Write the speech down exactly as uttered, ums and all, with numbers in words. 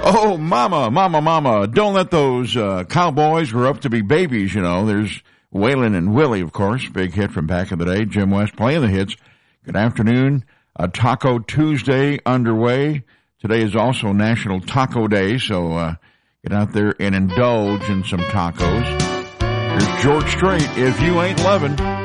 Oh, mama, mama, mama, don't let those uh, cowboys grow up to be babies, you know. There's Waylon and Willie, of course, big hit from back in the day. Jim West playing the hits. Good afternoon. Uh, Taco Tuesday underway. Today is also National Taco Day, so uh, get out there and indulge in some tacos. Here's George Strait, If You Ain't Lovin'.